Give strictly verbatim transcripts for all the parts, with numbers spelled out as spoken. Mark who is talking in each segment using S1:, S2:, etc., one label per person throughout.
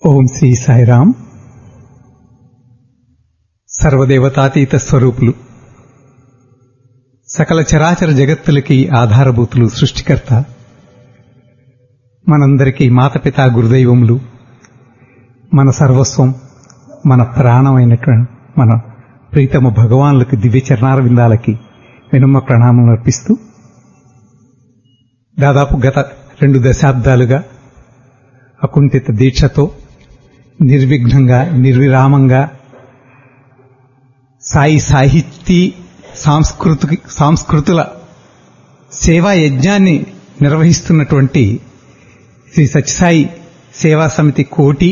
S1: ఓం శ్రీ సాయిరాం. సర్వదేవతాతీత స్వరూపులు, సకల చరాచర జగత్తులకి ఆధారభూతులు, సృష్టికర్త, మనందరికీ మాతపిత గురుదైవములు, మన సర్వస్వం, మన ప్రాణమైనటువంటి మన ప్రీతమ భగవానులకి దివ్య చరణారవిందాలకి వినమ్ర ప్రణామం అర్పిస్తూ, దాదాపు గత రెండు దశాబ్దాలుగా అకుంఠిత దీక్షతో నిర్విఘ్నంగా నిర్విరామంగా సాయి సాహితీ సాంస్కృతి సాంస్కృతుల సేవా యజ్ఞాన్ని నిర్వహిస్తున్నటువంటి శ్రీ సత్యసాయి సేవా సమితి కోటి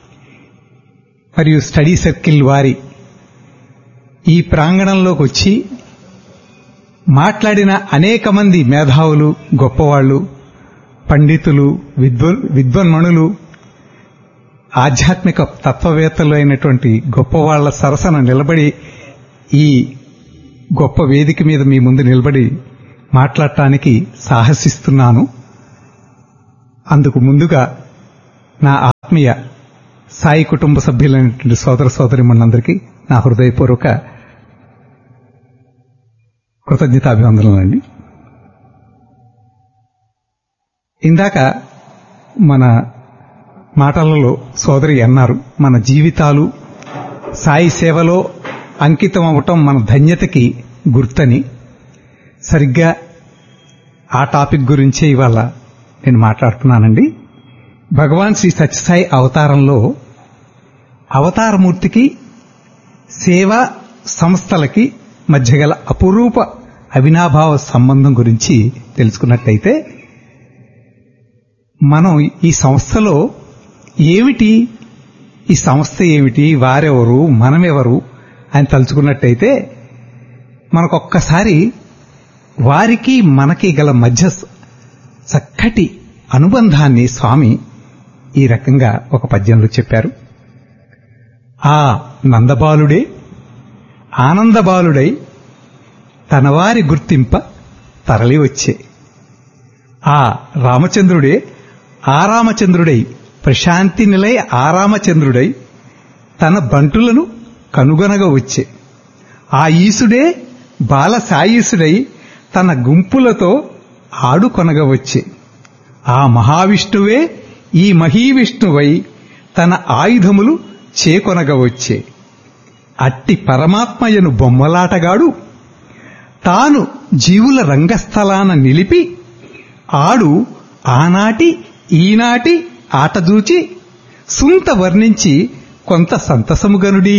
S1: మరియు స్టడీ సర్కిల్ వారి ఈ ప్రాంగణంలోకి వచ్చి మాట్లాడిన అనేక మంది మేధావులు, గొప్పవాళ్లు, పండితులు, విద్వన్ విద్వన్మణులు, ఆధ్యాత్మిక తత్వవేత్తలు అయినటువంటి గొప్పవాళ్ల సరసన నిలబడి ఈ గొప్ప వేదిక మీద మీ ముందు నిలబడి మాట్లాడటానికి సాహసిస్తున్నాను. అందుకు ముందుగా నా ఆత్మీయ సాయి కుటుంబ సభ్యులైనటువంటి సోదర సోదరిమణులందరికీ నా హృదయపూర్వక కృతజ్ఞతాభివందనలండి. ఇందాక మన మాటలలో సోదరి అన్నారు, మన జీవితాలు సాయి సేవలో అంకితం అవటం మన ధన్యతకి గుర్తని. సరిగ్గా ఆ టాపిక్ గురించే ఇవాళ నేను మాట్లాడుతున్నానండి. భగవాన్ శ్రీ సత్యసాయి అవతారంలో అవతారమూర్తికి సేవా సంస్థలకి మధ్య గల అపురూప అవినాభావ సంబంధం గురించి తెలుసుకున్నట్లయితే, మనం ఈ సంస్థలో ఏమిటి, ఈ సంస్థ ఏమిటి, వారెవరు, మనమెవరు అని తలుచుకున్నట్టయితే, మనకొక్కసారి వారికి మనకి గల మధ్య చక్కటి అనుబంధాన్ని స్వామి ఈ రకంగా ఒక పద్యంలో చెప్పారు. ఆ నందబాలుడే ఆనందబాలుడై తనవారి గుర్తింప తరలి వచ్చే, ఆ రామచంద్రుడే ఆరామచంద్రుడై ప్రశాంతి నిలయ ఆరామచంద్రుడై తన బంటులను కనుగొనగా వచ్చే, ఆ ఈసుడే బాల సాయీసుడై తన గుంపులతో ఆడుకొనగా వచ్చే, ఆ మహావిష్ణువే ఈ మహీవిష్ణువై తన ఆయుధములు చేకొనగా వచ్చే, అట్టి పరమాత్మయను బొమ్మలాటగాడు తాను జీవుల రంగస్థలాన నిలిపి ఆడు ఆనాటి ఈనాటి ఆటదూచి సుంత వర్ణించి కొంత సంతసముగనుడి.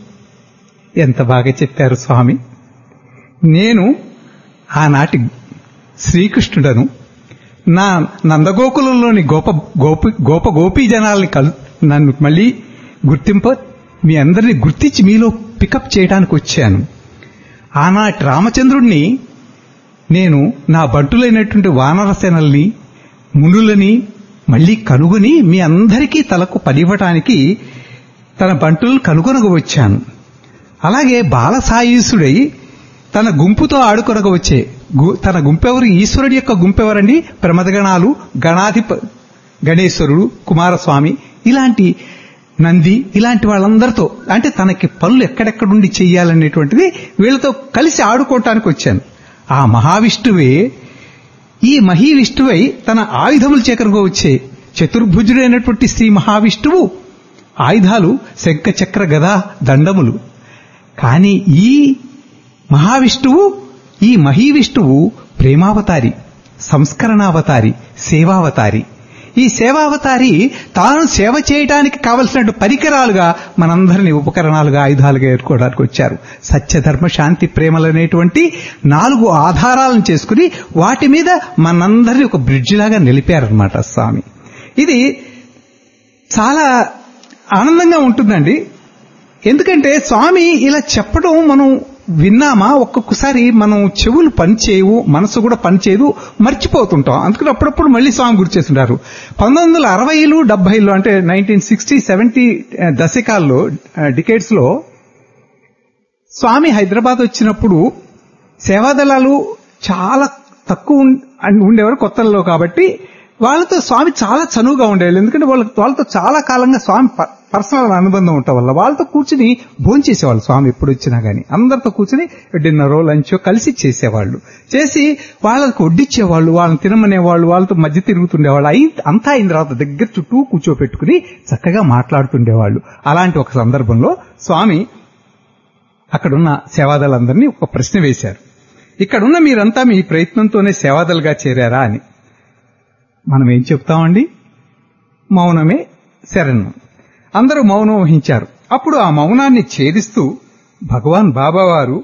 S1: ఎంత బాగా చెప్పారు స్వామి. నేను ఆనాటి శ్రీకృష్ణుడను, నా నందగోకులంలోని గోప గోపి గోప గోపీ జనాల్ని కల్ నన్ను మళ్ళీ గుర్తింప మీ అందరినీ గుర్తించి మీలో పికప్ చేయడానికి వచ్చాను. ఆనాటి రామచంద్రుణ్ణి నేను నా బంటులైనటువంటి వానరసేనల్ని, మునులని మళ్లీ కనుగొని మీ అందరికీ తలకు పనివ్వటానికి తన బంటులను కనుగొనగా వచ్చాను. అలాగే బాలసాయీసుడై తన గుంపుతో ఆడుకొనగా వచ్చే, తన గుంపెవరు, ఈశ్వరుడి యొక్క గుంపెవరండి, ప్రమదగణాలు, గణాధిప గణేశ్వరుడు, కుమారస్వామి, ఇలాంటి నంది, ఇలాంటి వాళ్ళందరితో, అంటే తనకి పనులు ఎక్కడెక్కడుండి చెయ్యాలనేటువంటిది వీళ్లతో కలిసి ఆడుకోవటానికి వచ్చాను. ఆ మహావిష్ణువే ఈ మహీవిష్ణువై తన ఆయుధములు చేకరుగా వచ్చే చతుర్భుజుడైనటువంటి శ్రీ మహావిష్ణువు ఆయుధాలు శంఖ చక్ర గదా దండములు. కాని ఈ మహావిష్ణువు, ఈ మహీవిష్ణువు ప్రేమావతారి, సంస్కరణావతారి, సేవావతారి. ఈ సేవావతారి తాను సేవ చేయడానికి కావలసిన పరికరాలుగా మనందరినీ ఉపకరణాలుగా, ఆయుధాలుగా ఏర్కోవడానికి వచ్చారు. సత్యధర్మ శాంతి ప్రేమలనేటువంటి నాలుగు ఆధారాలను చేసుకుని వాటి మీద మనందరినీ ఒక బ్రిడ్జి లాగా నిలిపారనమాట స్వామి. ఇది చాలా ఆనందంగా ఉంటుందండి. ఎందుకంటే స్వామి ఇలా చెప్పడం మనం విన్నామా, ఒక్కొక్కసారి మనం చెవులు పనిచేయవు, మనసు కూడా పనిచేయదు, మర్చిపోతుంటాం. అందుకని అప్పుడప్పుడు మళ్లీ స్వామి గుర్తు చేస్తుంటారు. పంతొమ్మిది వందల అరవైలు డెబ్బైలో అంటే నైన్టీన్ సిక్స్టీ సెవెంటీ దశకాల్లో, డికేడ్స్ లో స్వామి హైదరాబాద్ వచ్చినప్పుడు సేవాదళాలు చాలా తక్కువ ఉండేవారు కొత్తల్లో. కాబట్టి వాళ్ళతో స్వామి చాలా చనువుగా ఉండేవాళ్ళు. ఎందుకంటే వాళ్ళ వాళ్ళతో చాలా కాలంగా స్వామి పర్సనల్ అనుబంధం ఉండటం వల్ల వాళ్ళతో కూర్చుని భోంచేసేవాళ్ళు. స్వామి ఎప్పుడు వచ్చినా గానీ అందరితో కూర్చుని డిన్నరో లంచో కలిసి చేసేవాళ్ళు. చేసి వాళ్ళకు వడ్డిచ్చేవాళ్ళు, వాళ్ళని తినమనేవాళ్ళు, వాళ్ళతో మధ్య తిరుగుతుండేవాళ్ళు. అయి అంతా అయిన తర్వాత దగ్గర చుట్టూ కూర్చోపెట్టుకుని చక్కగా మాట్లాడుతుండేవాళ్ళు. అలాంటి ఒక సందర్భంలో స్వామి అక్కడున్న సేవాదలందరినీ ఒక ప్రశ్న వేశారు. ఇక్కడున్న మీరంతా మీ ప్రయత్నంతోనే సేవాదలుగా చేరారా అని. మనం ఏం చెప్తామండి? మౌనమే శరణం. అందరూ మౌనం వహించారు. అప్పుడు ఆ మౌనాన్ని ఛేదిస్తూ భగవాన్ బాబావారు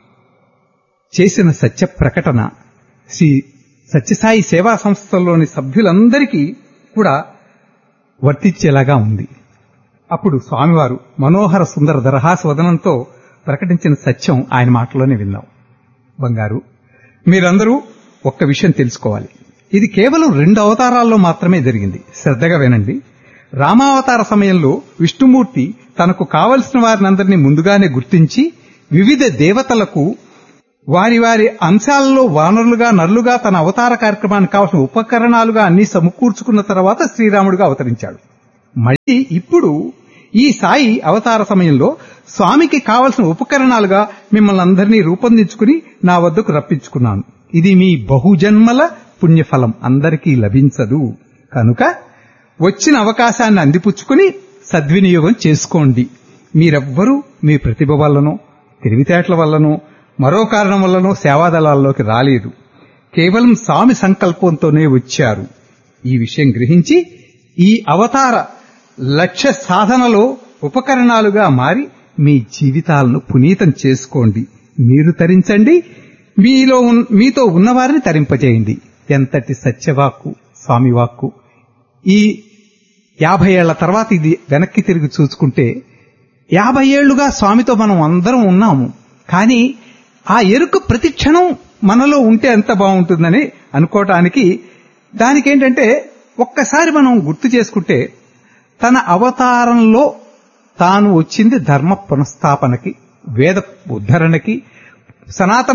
S1: చేసిన సత్య ప్రకటన శ్రీ సత్యసాయి సేవా సంస్థల్లోని సభ్యులందరికీ కూడా వర్తించేలాగా ఉంది. అప్పుడు స్వామివారు మనోహర సుందర దరహాసవదనంతో ప్రకటించిన సత్యం ఆయన మాటలోనే విన్నాం. బంగారు, మీరందరూ ఒక్క విషయం తెలుసుకోవాలి. ఇది కేవలం రెండు అవతారాల్లో మాత్రమే జరిగింది. శ్రద్ధగా వినండి. రామావతార సమయంలో విష్ణుమూర్తి తనకు కావలసిన వారినందరినీ ముందుగానే గుర్తించి వివిధ దేవతలకు వారి వారి అంశాలలో వానరులుగా నరులుగా తన అవతార కార్యక్రమానికి కావలసిన ఉపకరణాలుగా అన్ని సమకూర్చుకున్న తర్వాత శ్రీరాముడిగా అవతరించాడు. మళ్ళీ ఇప్పుడు ఈ సాయి అవతార సమయంలో స్వామికి కావలసిన ఉపకరణాలుగా మిమ్మల్ని అందరినీ రూపొందించుకుని నా వద్దకు రప్పించుకున్నాను. ఇది మీ బహుజన్మల పుణ్యఫలం, అందరికీ లభించదు. కనుక వచ్చిన అవకాశాన్ని అందిపుచ్చుకుని సద్వినియోగం చేసుకోండి. మీరెవ్వరూ మీ ప్రతిభ వల్లనో తెలివితేటల వల్లనో మరో కారణం వల్లనో సేవాదళాల్లోకి రాలేదు. కేవలం స్వామి సంకల్పంతోనే వచ్చారు. ఈ విషయం గ్రహించి ఈ అవతార లక్ష్య సాధనలో ఉపకరణాలుగా మారి మీ జీవితాలను పునీతం చేసుకోండి. మీరు తరించండి, మీలో మీతో ఉన్నవారిని తరింపజేయండి. ఎంతటి సత్యవాక్కు స్వామివాక్కు. ఈ యాభై ఏళ్ల తర్వాత ఇది వెనక్కి తిరిగి చూసుకుంటే యాభై ఏళ్లుగా స్వామితో మనం అందరం ఉన్నాము. కానీ ఆ ఎరుక ప్రతి క్షణం మనలో ఉంటే ఎంత బాగుంటుందని అనుకోవటానికి దానికేంటంటే ఒక్కసారి మనం గుర్తు చేసుకుంటే తన అవతారంలో తాను వచ్చింది ధర్మ పునఃస్థాపనకి, వేద ఉద్ధరణకి, సనాతన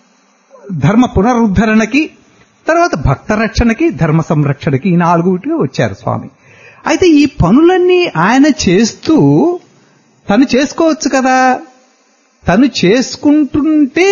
S1: ధర్మ పునరుద్ధరణకి, తర్వాత భక్త రక్షణకి, ధర్మ సంరక్షణకి, ఈ నాలుగుటిగా వచ్చారు స్వామి. అయితే ఈ పనులన్నీ ఆయన చేస్తూ తను చేసుకోవచ్చు కదా. తను చేసుకుంటుంటే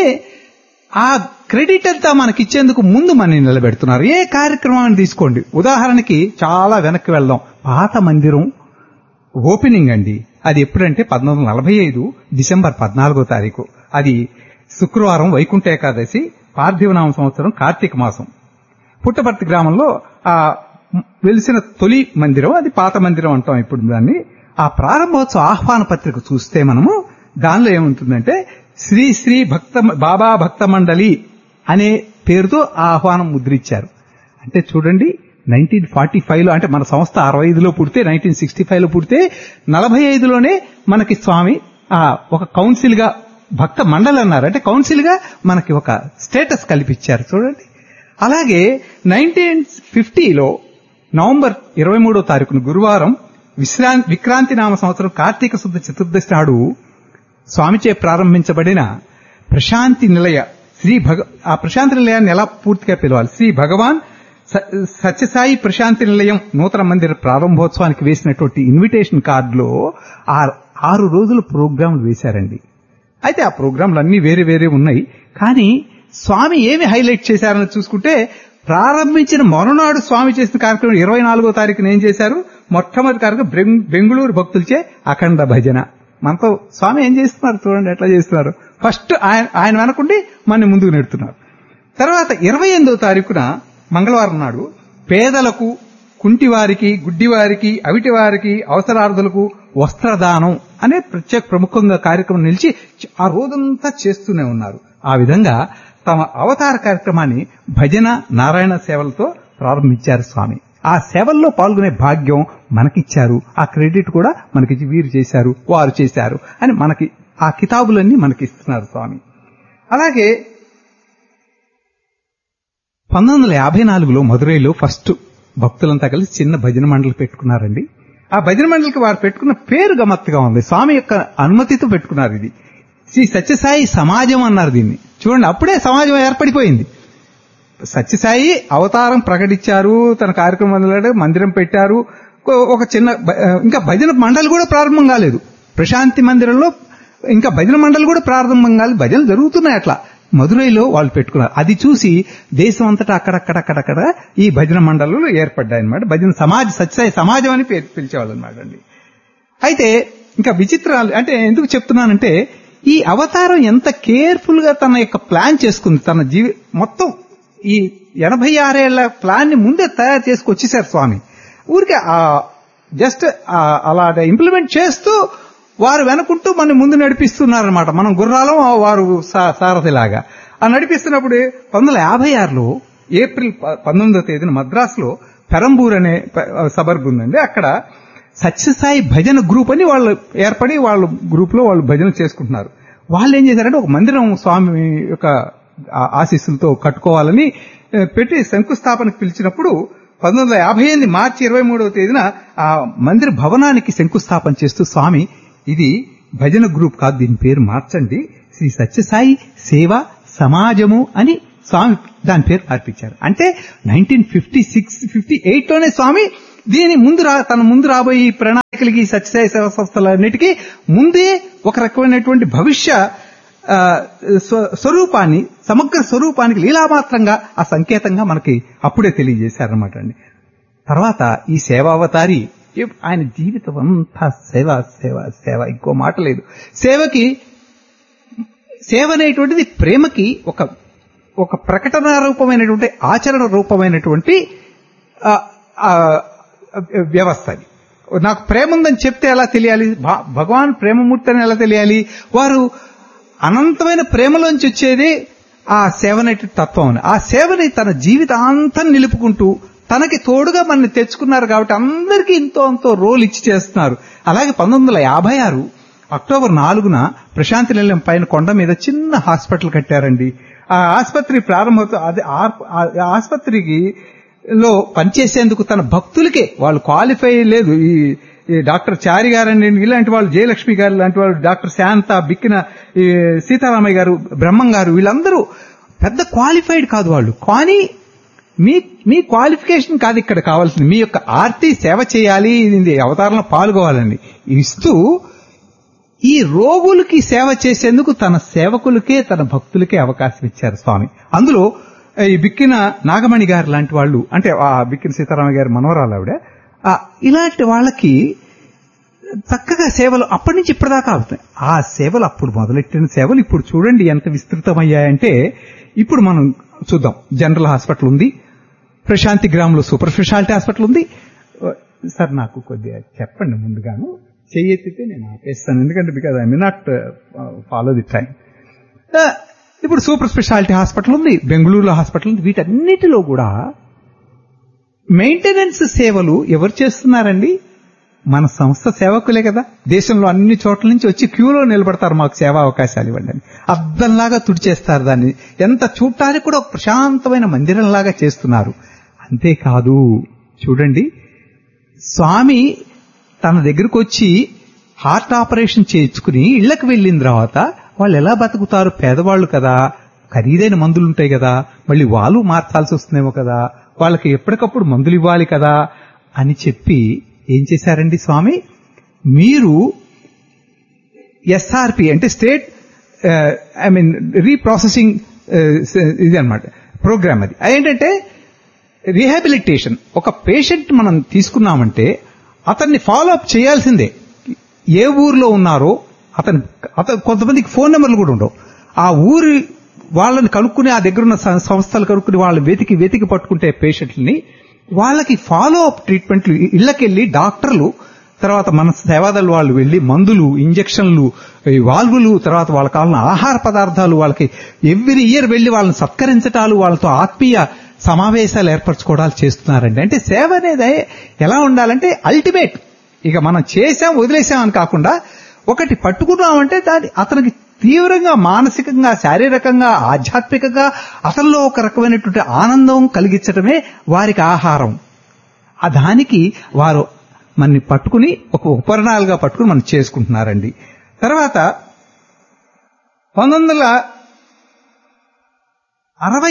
S1: ఆ క్రెడిట్ అంతా మనకిచ్చేందుకు ముందు మనని నిలబెడుతున్నారు. ఏ కార్యక్రమాన్ని తీసుకోండి, ఉదాహరణకి చాలా వెనక్కి వెళ్దాం. పాత మందిరం ఓపెనింగ్ అండి. అది ఎప్పుడంటే పంతొమ్మిది వందల నలభై ఐదు డిసెంబర్ పద్నాలుగో తారీఖు. అది శుక్రవారం, వైకుంఠ ఏకాదశి, పార్థివనామ సంవత్సరం, కార్తీక మాసం. పుట్టపర్తి గ్రామంలో ఆ వెలిసిన తొలి మందిరం, అది పాత మందిరం అంటాం ఇప్పుడు దాన్ని. ఆ ప్రారంభోత్సవ ఆహ్వాన పత్రిక చూస్తే మనము దానిలో ఏముంటుందంటే శ్రీ శ్రీ భక్త బాబా భక్త మండలి అనే పేరుతో ఆ ఆహ్వానం ముద్రించారు. అంటే చూడండి, నైన్టీన్ ఫార్టీ ఫైవ్ లో, అంటే మన సంస్థ అరవై ఐదులో పుడితే నైన్టీన్ సిక్స్టీ ఫైవ్ లో పుడితే నలభై ఐదులోనే మనకి స్వామి ఆ ఒక కౌన్సిల్ గా భక్త మండలి అన్నారు. అంటే కౌన్సిల్ గా మనకి ఒక స్టేటస్ కల్పించారు చూడండి. అలాగే నైన్టీన్ ఫిఫ్టీలో నవంబర్ ఇరవై మూడో తారీఖున గురువారం విశ్రాంతి విక్రాంతి నామ సంవత్సరం కార్తీక శుద్ధ చతుర్దశి నాడు స్వామిచే ప్రారంభించబడిన ప్రశాంతి నిలయ శ్రీ భగ ఆ ప్రశాంతి నిలయాన్ని ఎలా పూర్తిగా పిలవాలి, శ్రీ భగవాన్ సత్యసాయి ప్రశాంతి నిలయం నూతన మందిర ప్రారంభోత్సవానికి వేసినటువంటి ఇన్విటేషన్ కార్డులో ఆరు రోజుల ప్రోగ్రాంలు వేశారండి. అయితే ఆ ప్రోగ్రాంలు అన్ని వేరే వేరే ఉన్నాయి. కానీ స్వామి ఏమి హైలైట్ చేశారని చూసుకుంటే, ప్రారంభించిన మరునాడు స్వామి చేసిన కార్యక్రమం ఇరవై నాలుగో తారీఖున ఏం చేశారు, మొట్టమొదటి కార్యక్రమం బెంగుళూరు భక్తులచే అఖండ భజన. మనతో స్వామి ఏం చేస్తున్నారు చూడండి, ఎట్లా చేస్తున్నారు. ఫస్ట్ ఆయన ఆయన వెనకుండి మన ముందుకు నెడుతున్నారు. తర్వాత ఇరవై ఎనిమిదో తారీఖున మంగళవారం నాడు పేదలకు, కుంటివారికి, గుడ్డివారికి, అవిటివారికి, అవసరార్థులకు వస్త్రదానం అనే ప్రత్యేక ప్రముఖంగా కార్యక్రమం నిలిచి ఆ రోజంతా చేస్తూనే ఉన్నారు. ఆ విధంగా తమ అవతార కార్యక్రమాన్ని భజన, నారాయణ సేవలతో ప్రారంభించారు స్వామి. ఆ సేవల్లో పాల్గొనే భాగ్యం మనకిచ్చారు. ఆ క్రెడిట్ కూడా మనకి వీరు చేశారు, వారు చేశారు అని మనకి ఆ కితాబులన్నీ మనకిస్తున్నారు స్వామి. అలాగే పంతొమ్మిది వందల యాభై నాలుగులో మదురైలో ఫస్ట్ భక్తులంతా కలిసి చిన్న భజన మండలి పెట్టుకున్నారండి. ఆ భజన మండలికి వారు పెట్టుకున్న పేరు గమ్మత్తుగా ఉంది. స్వామి యొక్క అనుమతితో పెట్టుకున్నారు. ఇది శ్రీ సత్యసాయి సమాజం అన్నారు దీన్ని. చూడండి, అప్పుడే సమాజం ఏర్పడిపోయింది. సత్యసాయి అవతారం ప్రకటించారు, తన కార్యక్రమంలో మందిరం పెట్టారు, ఒక చిన్న ఇంకా భజన మండలి కూడా ప్రారంభం కాలేదు. ప్రశాంతి మందిరంలో ఇంకా భజన మండలి కూడా ప్రారంభం కాలేదు, భజనలు జరుగుతున్నాయి. అట్లా మదురైలో వాళ్ళు పెట్టుకున్నారు. అది చూసి దేశం అంతటా అక్కడక్కడక్కడక్కడ ఈ భజన మండళ్ళు ఏర్పడ్డాయి అనమాట. భజన సమాజ్ సత్యసాయి సమాజం అని పేరు పిలిచేవాళ్ళు అనమాట అండి. అయితే ఇంకా విచిత్రాలు అంటే ఎందుకు చెప్తున్నానంటే, ఈ అవతారం ఎంత కేర్ఫుల్ గా తన యొక్క ప్లాన్ చేసుకుంది. తన జీవి మొత్తం ఈ ఎనభై ఆరేళ్ల ప్లాన్ ని ముందే తయారు చేసుకొచ్చేసారు స్వామి. ఊరికే జస్ట్ అలా ఇంప్లిమెంట్ చేస్తూ వారు వెనుకుంటూ మన ముందు నడిపిస్తున్నారనమాట. మనం గుర్రాలం, వారు సారథిలాగా ఆ నడిపిస్తున్నప్పుడు పంతొమ్మిది వందల యాభై ఆరులో ఏప్రిల్ పంతొమ్మిదో తేదీన మద్రాసులో పెరంబూర్ అనే సబర్బ్ ఉందండి. అక్కడ సత్యసాయి భజన గ్రూప్ అని వాళ్ళు ఏర్పడి వాళ్ళ గ్రూప్ లో వాళ్ళు భజన చేసుకుంటున్నారు. వాళ్ళు ఏం చేశారంటే ఒక మందిరం స్వామి యొక్క ఆశీస్సులతో కట్టుకోవాలని పెట్టి శంకుస్థాపనకు పిలిచినప్పుడు పంతొమ్మిది వందల యాభై ఎనిమిది మార్చి ఇరవై మూడవ తేదీన ఆ మందిర భవనానికి శంకుస్థాపన చేస్తూ స్వామి ఇది భజన గ్రూప్ కాదు, దీని పేరు మార్చండి, శ్రీ సత్యసాయి సేవా సమాజము అని స్వామి దాని పేరు మార్పించారు. అంటే nineteen fifty six fifty eight లోనే స్వామి దీని ముందు రా తన ముందు రాబోయే ప్రణాళికలకి సత్యసాయి సేవా సంస్థలన్నిటికీ ముందే ఒక రకమైనటువంటి భవిష్య స్వరూపాన్ని, సమగ్ర స్వరూపానికి లీలామాత్రంగా ఆ సంకేతంగా మనకి అప్పుడే తెలియజేశారనమాట అండి. తర్వాత ఈ సేవావతారి ఆయన జీవితం అంతా సేవ సేవ సేవ, ఇంకో మాట లేదు. సేవకి సేవ అనేటువంటిది ప్రేమకి ఒక ఒక ప్రకటన రూపమైనటువంటి ఆచరణ రూపమైనటువంటి వ్యవస్థ. అది నాకు ప్రేమ ఉందని చెప్తే ఎలా తెలియాలి? భగవాన్ ప్రేమమూర్తి అని ఎలా తెలియాలి? వారు అనంతమైన ప్రేమలోంచి వచ్చేది ఆ సేవనేటి తత్వం. ఆ సేవని తన జీవితాంతం నిలుపుకుంటూ తనకి తోడుగా మనని తెచ్చుకున్నారు కాబట్టి అందరికీ ఇంతో అంతో రోల్ ఇచ్చి చేస్తున్నారు. అలాగే పంతొమ్మిది వందల యాభై ఆరు అక్టోబర్ నాలుగున ప్రశాంతి నిలయం పైన కొండ మీద చిన్న హాస్పిటల్ కట్టారండి. ఆ ఆసుపత్రి ప్రారంభం అది ఆసుపత్రికి లో పనిచేసేందుకు తన భక్తులకే, వాళ్ళు క్వాలిఫై లేదు, ఈ డాక్టర్ చారి గారండి ఇలాంటి వాళ్ళు, జయలక్ష్మి గారు లాంటి వాళ్ళు, డాక్టర్ శాంత, బిక్కిన సీతారామయ్య గారు, బ్రహ్మం గారు, వీళ్ళందరూ పెద్ద క్వాలిఫైడ్ కాదు వాళ్ళు. కానీ మీ మీ క్వాలిఫికేషన్ కాదు ఇక్కడ కావాల్సింది, మీ యొక్క ఆర్తి సేవ చేయాలి, అవతారంలో పాల్గొవాలండి ఇస్తూ ఈ రోగులకి సేవ చేసేందుకు తన సేవకులకే తన భక్తులకే అవకాశం ఇచ్చారు స్వామి. అందులో ఈ బిక్కిన నాగమణి గారు లాంటి వాళ్ళు, అంటే ఆ బిక్కిన సీతారామయ్య గారి మనవరాలు ఆవిడ, ఇలాంటి వాళ్ళకి చక్కగా సేవలు అప్పటి నుంచి ఇప్పటిదాకా అవుతాయి. ఆ సేవలు అప్పుడు మొదలెట్టిన సేవలు ఇప్పుడు చూడండి ఎంత విస్తృతమయ్యాయంటే, ఇప్పుడు మనం చూద్దాం. జనరల్ హాస్పిటల్ ఉంది, ప్రశాంతి గ్రామంలో సూపర్ స్పెషాలిటీ హాస్పిటల్ ఉంది. సార్ నాకు కొద్దిగా చెప్పండి ముందుగాను, చెయ్యెత్తితే నేను ఆపేస్తాను, ఎందుకంటే because I may not follow the time. ఇప్పుడు సూపర్ స్పెషాలిటీ హాస్పిటల్ ఉంది, బెంగళూరులో హాస్పిటల్ ఉంది. వీటన్నిటిలో కూడా మెయింటెనెన్స్ సేవలు ఎవరు చేస్తున్నారండి? మన సంస్థ సేవకులే కదా. దేశంలో అన్ని చోట్ల నుంచి వచ్చి క్యూలో నిలబడతారు, మాకు సేవా అవకాశాలు ఇవ్వండి అని. అద్దంలాగా తుడిచేస్తారు దాన్ని. ఎంత చూడటానికి కూడా ఒక ప్రశాంతమైన మందిరంలాగా చేస్తున్నారు. అంతేకాదు చూడండి, స్వామి తన దగ్గరకు వచ్చి హార్ట్ ఆపరేషన్ చేయించుకుని ఇళ్లకు వెళ్ళిన తర్వాత వాళ్ళు ఎలా బతుకుతారు? పేదవాళ్లు కదా, ఖరీదైన మందులు ఉంటాయి కదా, మళ్ళీ వాళ్ళు మార్చాల్సి వస్తుందేమో కదా, వాళ్ళకి ఎప్పటికప్పుడు మందులు ఇవ్వాలి కదా అని చెప్పి ఏం చేశారండి స్వామి? మీరు ఎస్ఆర్పి అంటే స్టేట్ ఐ మీన్ రీప్రాసెసింగ్ ఇది అనమాట ప్రోగ్రామ్. అది ఏంటంటే రీహాబిలిటేషన్. ఒక పేషెంట్ మనం తీసుకున్నామంటే అతన్ని ఫాలో అప్ చేయాల్సిందే. ఏ ఊర్లో ఉన్నారో అతను అతను కొంతమందికి ఫోన్ నెంబర్లు కూడా ఉండవు. ఆ ఊరి వాళ్ళని కనుక్కుని, ఆ దగ్గర ఉన్న సంస్థలు కనుక్కుని వాళ్ళని వెతికి వెతికి పట్టుకుంటే పేషెంట్లని వాళ్ళకి ఫాలో అప్ ట్రీట్మెంట్లు, ఇళ్లకెళ్లి డాక్టర్లు, తర్వాత మన సేవాదళ వాళ్ళు వెళ్లి మందులు, ఇంజక్షన్లు, వాల్వులు, తర్వాత వాళ్ళకి కావాలన్న ఆహార పదార్థాలు, వాళ్ళకి ఎవ్రీ ఇయర్ వెళ్లి వాళ్ళని సత్కరించటాలు, వాళ్ళతో ఆత్మీయ సమావేశాలు ఏర్పరచుకోవడాలు చేస్తున్నారండి. అంటే సేవ అనేది ఎలా ఉండాలంటే అల్టిమేట్, ఇక మనం చేశాం వదిలేసాం అని కాకుండా ఒకటి పట్టుకున్నామంటే దాన్ని అతనికి తీవ్రంగా మానసికంగా, శారీరకంగా, ఆధ్యాత్మికంగా అతనిలో ఒక రకమైనటువంటి ఆనందం కలిగించడమే వారికి ఆహారం. ఆ దానికి వారు మనని పట్టుకుని ఒక ఉపకరణాలుగా పట్టుకుని మనం చేసుకుంటున్నారండి. తర్వాత పంతొమ్మిది వందల అరవై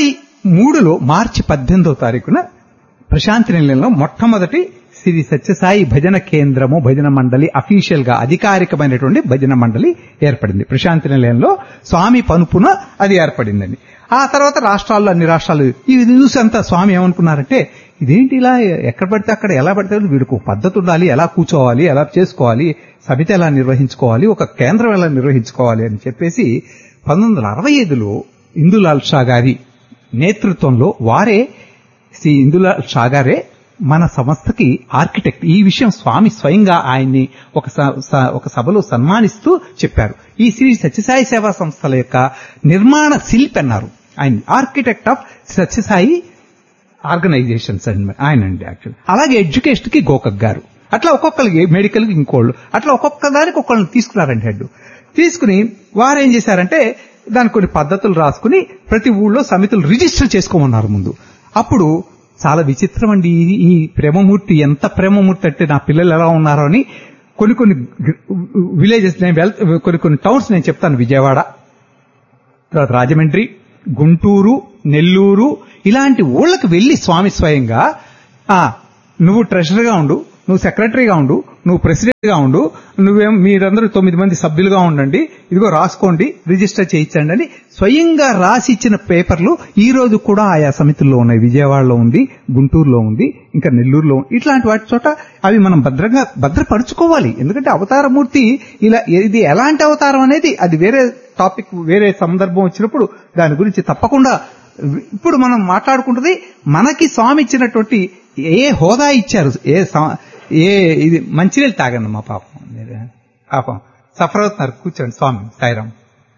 S1: మూడులో మార్చి పద్దెనిమిదో తారీఖున ప్రశాంతి నిలయంలో మొట్టమొదటి శ్రీ సత్యసాయి భజన కేంద్రము భజన మండలి అఫీషియల్ గా అధికారికమైనటువంటి భజన మండలి ఏర్పడింది. ప్రశాంతి నిలయంలో స్వామి పనుపున అది ఏర్పడిందండి. ఆ తర్వాత రాష్ట్రాల్లో అన్ని రాష్ట్రాలు ఇవి చూసి అంతా స్వామి ఏమనుకున్నారంటే ఇదేంటి ఇలా ఎక్కడ పడితే అక్కడ ఎలా పడితే వీడికి ఒక పద్ధతి ఉండాలి, ఎలా కూర్చోవాలి, ఎలా చేసుకోవాలి, సమితి ఎలా నిర్వహించుకోవాలి, ఒక కేంద్రం ఎలా నిర్వహించుకోవాలి అని చెప్పేసి పంతొమ్మిది వందల అరవై ఐదులో ఇందులాల్ షా గారి నేతృత్వంలో వారే శ్రీ ఇందులాల్ షా గారే మన సంస్థకి ఆర్కిటెక్ట్. ఈ విషయం స్వామి స్వయంగా ఆయన్ని ఒక ఒక సభలో సన్మానిస్తూ చెప్పారు. ఈ శ్రీ సత్యసాయి సేవా సంస్థల యొక్క నిర్మాణ శిల్పి అన్నారు ఆయన, ఆర్కిటెక్ట్ ఆఫ్ సత్యసాయి ఆర్గనైజేషన్స్ అండి ఆయన అండి యాక్చువల్. అలాగే ఎడ్యుకేషన్ కి గోకక్ గారు, అట్లా ఒక్కొక్కరికి మెడికల్ కి ఇంకోళ్ళు, అట్లా ఒక్కొక్క దానికి ఒక్కళ్ళని తీసుకున్నారండి హెడ్. తీసుకుని వారు ఏం చేశారంటే దానికి కొన్ని పద్ధతులు రాసుకుని ప్రతి ఊళ్ళో సమితులు రిజిస్టర్ చేసుకోమన్నారు ముందు. అప్పుడు చాలా విచిత్రం అండి ఈ ప్రేమమూర్తి, ఎంత ప్రేమమూర్తి అంటే నా పిల్లలు ఎలా ఉన్నారో అని కొన్ని కొన్ని విలేజెస్ నేను వెళ్తా, కొన్ని కొన్ని టౌన్స్ నేను చెప్తాను, విజయవాడ, తర్వాత రాజమండ్రి, గుంటూరు, నెల్లూరు, ఇలాంటి ఊళ్ళకి వెళ్లి స్వామి స్వయంగా ఆ నువ్వు ట్రెషరర్గా ఉండు, నువ్వు సెక్రటరీగా ఉండు, నువ్వు ప్రెసిడెంట్ గా ఉండు, నువ్వేం మీరందరూ తొమ్మిది మంది సభ్యులుగా ఉండండి, ఇదిగో రాసుకోండి, రిజిస్టర్ చేయించండి అని స్వయంగా రాసి ఇచ్చిన పేపర్లు ఈ రోజు కూడా ఆయా సమితుల్లో ఉన్నాయి. విజయవాడలో ఉంది, గుంటూరులో ఉంది, ఇంకా నెల్లూరులో ఉంది. ఇట్లాంటి వాటి చోట అవి మనం భద్రంగా భద్రపరుచుకోవాలి. ఎందుకంటే అవతారమూర్తి ఇలా ఇది ఎలాంటి అవతారం అనేది అది వేరే టాపిక్, వేరే సందర్భం వచ్చినప్పుడు దాని గురించి తప్పకుండా. ఇప్పుడు మనం మాట్లాడుకుంటుంది మనకి స్వామి ఇచ్చినటువంటి ఏ హోదా ఇచ్చారు, ఏ ఏ ఇది మంచినీళ్ళు తాగండి మా పాపం పాపం సఫర్ అవుతున్నారు, కూర్చోండి స్వామి సాయిరాం.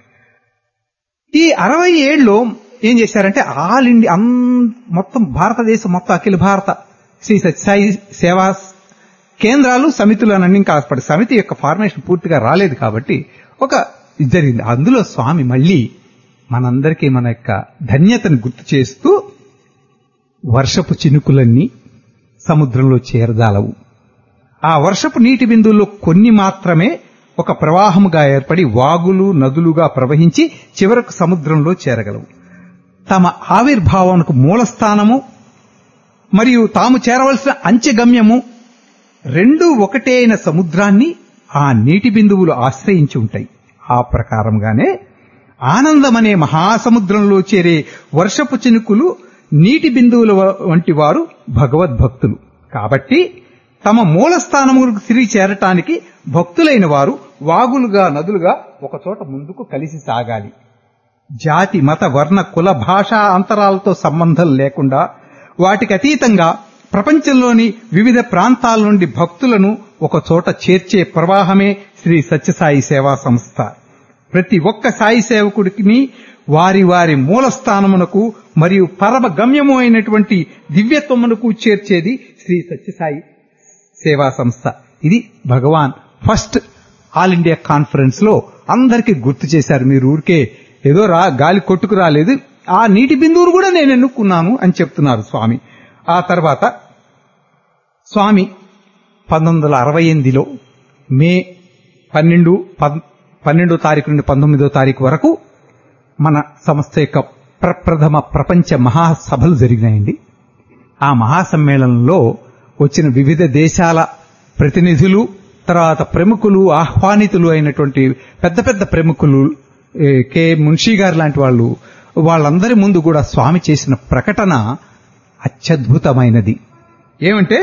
S1: ఈ అరవై ఏడులో ఏం చేశారంటే ఆల్ ఇండియా మొత్తం భారతదేశం మొత్తం అఖిల భారత శ్రీ సత్యసాయి సేవా కేంద్రాలు సమితులు అని ఇంకా ఆస్పడి సమితి యొక్క ఫార్మేషన్ పూర్తిగా రాలేదు కాబట్టి ఒక ఇది జరిగింది. అందులో స్వామి మళ్ళీ మనందరికీ మన యొక్క ధన్యతను గుర్తు చేస్తూ వర్షపు చినుకులన్నీ సముద్రంలో చేరజాలవు, ఆ వర్షపు నీటి బిందువుల్లో కొన్ని మాత్రమే ఒక ప్రవాహముగా ఏర్పడి వాగులు నదులుగా ప్రవహించి చివరకు సముద్రంలో చేరగలవు. తమ ఆవిర్భావానికి మూలస్థానము మరియు తాము చేరవలసిన అంచెగమ్యము రెండూ ఒకటే అయిన సముద్రాన్ని ఆ నీటి బిందువులు ఆశ్రయించి ఉంటాయి. ఆ ప్రకారంగానే ఆనందమనే మహాసముద్రంలో చేరే వర్షపు చినుకులు నీటి బిందువుల వంటి వారు భగవద్భక్తులు కాబట్టి తమ మూలస్థానములకు తిరిగి చేరటానికి భక్తులైన వారు వాగులుగా నదులుగా ఒకచోట ముందుకు కలిసి సాగాలి. జాతి మత వర్ణ కుల భాషా అంతరాలతో సంబంధం లేకుండా వాటికి అతీతంగా ప్రపంచంలోని వివిధ ప్రాంతాల నుండి భక్తులను ఒకచోట చేర్చే ప్రవాహమే శ్రీ సత్యసాయి సేవా సంస్థ. ప్రతి ఒక్క సాయి సేవకుడికి వారి వారి మూలస్థానమునకు మరియు పరమ గమ్యము అయినటువంటి దివ్యత్వమునకు చేర్చేది శ్రీ సత్యసాయి సేవా సంస్థ. ఇది భగవాన్ ఫస్ట్ ఆల్ ఇండియా కాన్ఫరెన్స్ లో అందరికీ గుర్తు చేశారు. మీరు ఊరికే ఏదో రా గాలి కొట్టుకు రాలేదు, ఆ నీటి బిందువును కూడా నేను ఎన్నుకున్నాను అని చెప్తున్నారు స్వామి. ఆ తర్వాత స్వామి పంతొమ్మిది వందల అరవై ఎనిమిదిలో మే పన్నెండు పన్నెండో తారీఖు నుండి పంతొమ్మిదో తారీఖు వరకు మన సంస్థ యొక్క ప్రప్రథమ ప్రపంచ మహాసభలు జరిగినాయండి. ఆ మహాసమ్మేళనంలో వచ్చిన వివిధ దేశాల ప్రతినిధులు, తర్వాత ప్రముఖులు, ఆహ్వానితులు అయినటువంటి పెద్ద పెద్ద ప్రముఖులు, కె మున్షీ గారు లాంటి వాళ్ళు, వాళ్ళందరి ముందు కూడా స్వామి చేసిన ప్రకటన అత్యద్భుతమైనది. ఏమంటే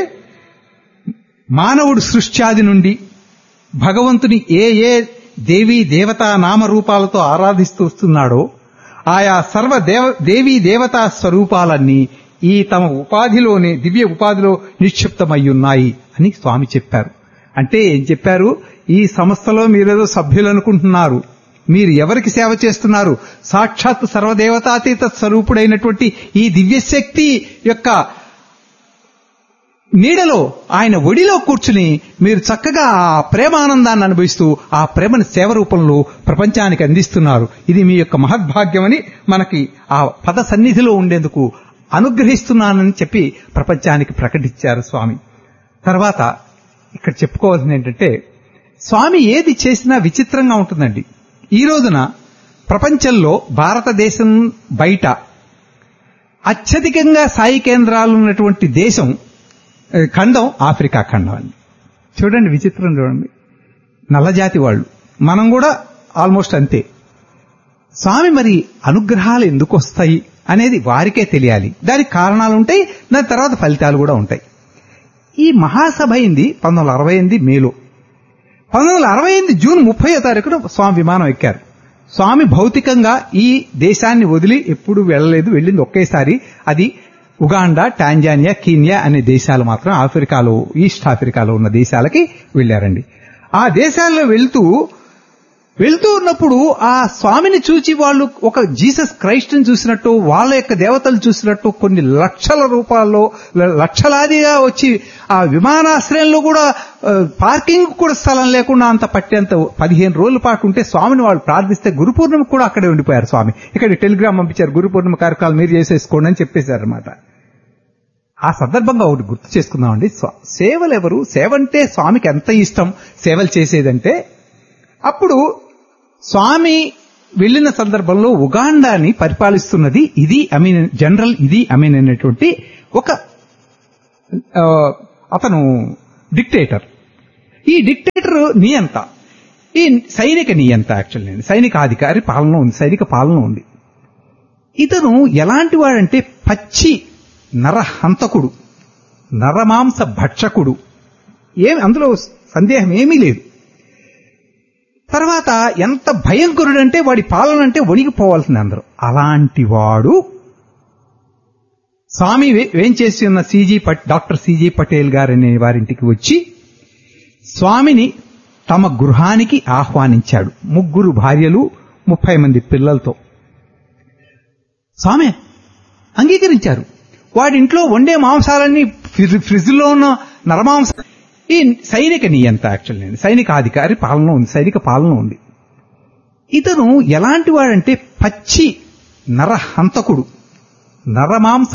S1: మానవుడు సృష్ట్యాది నుండి భగవంతుని ఏ ఏ దేవీ దేవతా నామరూపాలతో ఆరాధిస్తూ వస్తున్నాడో ఆయా సర్వ దేవ దేవీ దేవతా స్వరూపాలన్నీ ఈ తమ ఉపాధిలోనే దివ్య ఉపాధిలో నిక్షిప్తమయ్యున్నాయి అని స్వామి చెప్పారు. అంటే ఏం చెప్పారు? ఈ సంస్థలో మీరేదో సభ్యులు అనుకుంటున్నారు, మీరు ఎవరికి సేవ చేస్తున్నారు? సాక్షాత్ సర్వదేవతాతీత స్వరూపుడైనటువంటి ఈ దివ్యశక్తి యొక్క నీడలో, ఆయన ఒడిలో కూర్చుని మీరు చక్కగా ఆ ప్రేమానందాన్ని అనుభవిస్తూ ఆ ప్రేమను సేవ రూపంలో ప్రపంచానికి అందిస్తున్నారు. ఇది మీ యొక్క మహద్భాగ్యమని మనకి ఆ పద సన్నిధిలో ఉండేందుకు అనుగ్రహిస్తున్నానని చెప్పి ప్రపంచానికి ప్రకటించారు స్వామి. తర్వాత ఇక్కడ చెప్పుకోవాల్సింది ఏంటంటే స్వామి ఏది చేసినా విచిత్రంగా ఉంటుందండి. ఈ రోజున ప్రపంచంలో భారతదేశం బయట అత్యధికంగా సాయి కేంద్రాలు ఉన్నటువంటి దేశం ఖండం ఆఫ్రికా ఖండం అండి. చూడండి విచిత్రం చూడండి. నల్లజాతి వాళ్ళు, మనం కూడా ఆల్మోస్ట్ అంతే. స్వామి మరి అనుగ్రహాలు ఎందుకు వస్తాయి అనేది వారికే తెలియాలి. దానికి కారణాలు ఉంటాయి, దాని తర్వాత ఫలితాలు కూడా ఉంటాయి. ఈ మహాసభ అయింది పంతొమ్మిది వందల అరవై ఎనిమిది మేలో. పంతొమ్మిది వందల అరవై ఎనిమిది జూన్ ముప్పయో తారీఖున స్వామి విమానం ఎక్కారు. స్వామి భౌతికంగా ఈ దేశాన్ని వదిలి ఎప్పుడు వెళ్ళలేదు, వెళ్ళింది ఒకేసారి. అది ఉగాండా, టాంజానియా, కీనియా అనే దేశాలు మాత్రం ఆఫ్రికాలో, ఈస్ట్ ఆఫ్రికాలో ఉన్న దేశాలకి వెళ్లారండి. ఆ దేశాల్లో వెళ్తూ వెళ్తూ ఉన్నప్పుడు ఆ స్వామిని చూచి వాళ్ళు ఒక జీసస్ క్రైస్ట్ ని చూసినట్టు, వాళ్ళ యొక్క దేవతలు చూసినట్టు కొన్ని లక్షల రూపాయల్లో లక్షలాదిగా వచ్చి ఆ విమానాశ్రయంలో కూడా పార్కింగ్ కూడా స్థలం లేకుండా అంత పట్టేంత పదిహేను రోజుల పాటు ఉంటే స్వామిని వాళ్ళు ప్రార్థిస్తే గురు పూర్ణిమ కూడా అక్కడే ఉండిపోయారు. స్వామి ఇక్కడ టెలిగ్రామ్ పంపించారు, గురు పూర్ణిమ కార్యక్రమాలు మీరు చేసేసుకోండి అని చెప్పేశారనమాట. ఆ సందర్భంగా ఒకటి గుర్తు చేసుకుందామండి. సేవలు ఎవరు, సేవ అంటే స్వామికి ఎంత ఇష్టం సేవలు చేసేదంటే, అప్పుడు స్వామి వెళ్లిన సందర్భంలో ఉగాండాని పరిపాలిస్తున్నది ఇది అమీన్, జనరల్ ఇది అమీన్ అనేటువంటి ఒక అతను డిక్టేటర్. ఈ డిక్టేటర్ నియంత, ఈ సైనిక నియంత, యాక్చువల్ సైనిక అధికారి పాలన ఉంది, సైనిక పాలన ఉంది. ఇతను ఎలాంటి వాడంటే పచ్చి నరహంతకుడు, నరమాంస భక్షకుడు. ఏమి అందులో సందేహం ఏమీ లేదు. తర్వాత ఎంత భయంకరుడంటే వాడి పాలన అంటే వణిగిపోవాల్సింది అందరూ. అలాంటి వాడు స్వామి వేంచేసి ఉన్న సిజీ పట్ డాక్టర్ సిజీ పటేల్ గారనే వారింటికి వచ్చి స్వామిని తమ గృహానికి ఆహ్వానించాడు. ముగ్గురు భార్యలు, ముప్పై మంది పిల్లలతో. స్వామి అంగీకరించారు. వాడింట్లో వండే మాంసాలన్నీ ఫ్రిడ్జ్ లో ఉన్న నరమాంస. ఈ సైనిక నియంత, యాక్చువల్ సైనిక అధికారి పాలన ఉంది, సైనిక పాలన ఉంది. ఇతను ఎలాంటి వాడంటే పచ్చి నరహంతకుడు, నరమాంస